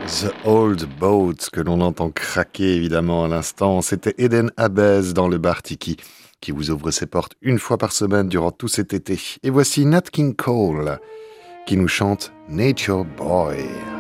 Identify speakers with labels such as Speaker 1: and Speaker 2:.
Speaker 1: The Old Boat, que l'on entend craquer évidemment à l'instant, c'était Eden Abez dans le bar Tiki, qui vous ouvre ses portes une fois par semaine durant tout cet été. Et voici Nat King Cole, qui nous chante Nature Boy.